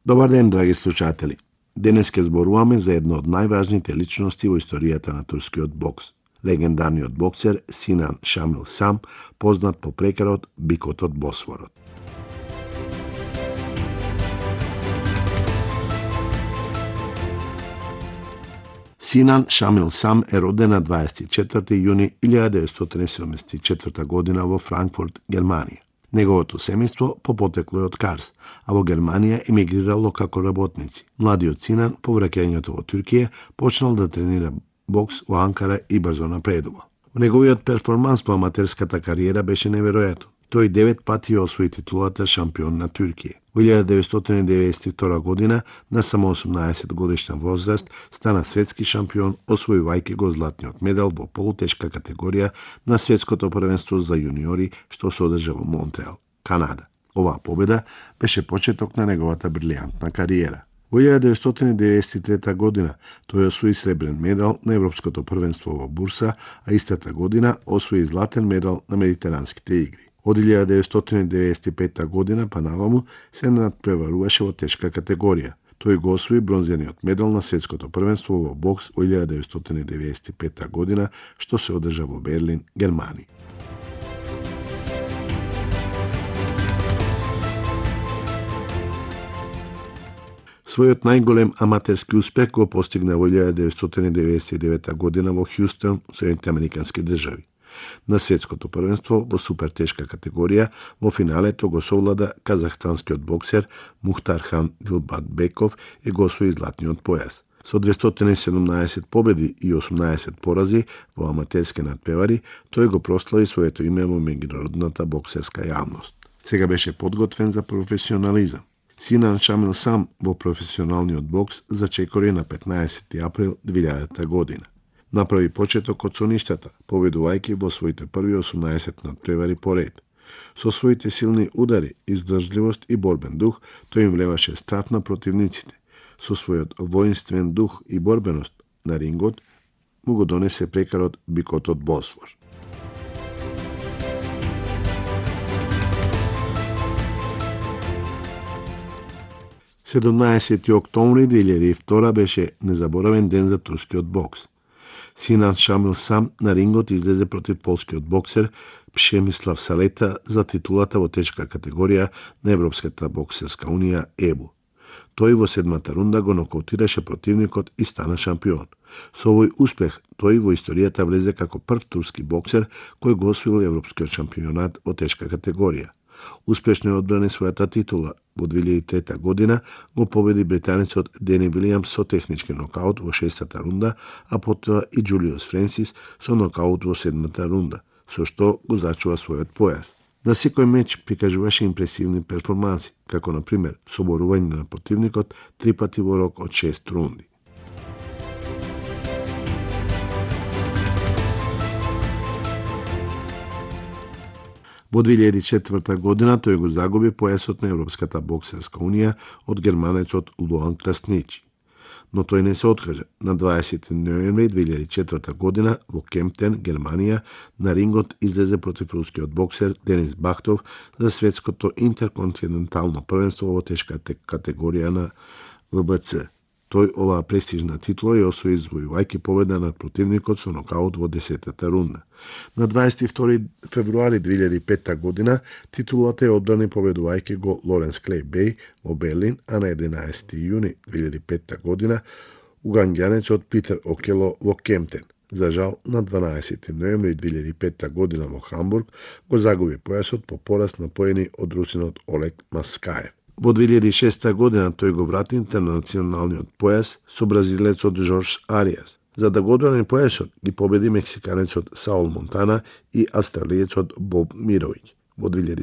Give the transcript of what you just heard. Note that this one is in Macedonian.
Добар ден, драги слушатели. Денес ќе зборуваме за една од најважните личности во историјата на турскиот бокс. Легендарниот боксер Синан Шамил Сам, познат по прекарот Бикот од Босфорот. Синан Шамил Сам е роден на 24. јуни 1974 година во Франкфурт, Германија. Неговото семејство по потекло е од Карс, а во Германија емигрирало како работници. Младиот Синан по враќањето во Туркија почнал да тренира бокс во Анкара и брзо напредувал. Неговиот перформанс во аматерската кариера беше неверојатен. Тој 9 пати освои титулата шампион на Туркија. Во 1992 година, на само 18 годишна возраст, стана светски шампион, освојувајќи го златниот медал во полутешка категорија на светското првенство за јуниори што се одржа во Монтреал, Канада. Оваа победа беше почеток на неговата брилијантна кариера. Во 1993 година тој освои сребрен медал на Европското првенство во Бурса, а истата година освои златен медал на Медитеранските игри. Од 1995 година па наваму се надпреваруваше во тешка категорија. Тој го освои бронзениот медал на светското првенство во бокс во 1995 година, што се одржа во Берлин, Германија. Својот најголем аматерски успех го постигна во 1999 година во Хјустон, Соединените Американски држави. На светското првенство во супертешка категорија во финалето го совлада казахстанскиот боксер Мухтархан Дилбатбеков и го освои златниот појас. Со 217 победи и 18 порази во аматерски надпревари, тој го прослави своето име во меѓународната боксерска јавност. Сега беше подготвен за професионализам. Синан Шамил Сам во професионалниот бокс зачекори на 15 април 2000 година. Направи почетокот со ништата, победувајќи во своите први 18 надпревари по ред. Со своите силни удари, издржливост и борбен дух, тој им влеваше страв на противниците. Со својот воинствен дух и борбеност на рингот, му го донесе прекарот Бикот од Босфор. Седумнаесети октомври 2002 беше незаборавен ден за турскиот бокс. Синан Шамил Сам на рингот излезе против полскиот боксер Пшемислав Салета за титулата во тешка категорија на Европската боксерска унија ЕБУ. Тој во седмата рунда го нокаутираше противникот и стана шампион. Со овој успех тој во историјата влезе како прв турски боксер кој го освоил европскиот шампионат во тешка категорија. Успешно одбрани својата титула. Во 2003 година го победи британецот Дени Вилијамс со технички нокаут во 6-та рунда, а потоа и Џулиус Френсис со нокаут во 7-та рунда, со што го зачува својот појас. На секој меч прикажуваше импресивни перформанси, како на пример соборување на противникот 3 пати во рок од 6 рунди. Во 2004 година тој го загуби појасот на Европската боксерска унија од германецот Луан Красничи. Но тој не се откажа. На 20 ноември 2004 година во Кемптен, Германија, на рингот излезе против рускиот боксер Денис Бахтов за светското интерконтинентално првенство во тешката категорија на ВБЦ. Тој оваа престижна титула ја освои извојувајќи победа над противникот со нокаут во 10-та рунда. На 22 февруари 2005 година титулата ја одбрани победувајќи го Лоренс Клей Беј во Берлин, а на 11 јуни 2005 година угандјанецот Питер Окело во Кемптен. За жал, на 12 ноември 2005 година во Хамбург го загуби појасот по пораз на поени од русинот Олег Маскаев. Во 2006 година тој го врати интернационалниот појас со бразилецот Жорж Ариас. За да го одбрани појасот ги победи мексиканецот Саул Монтана и австралиецот Боб Мировиќ. Во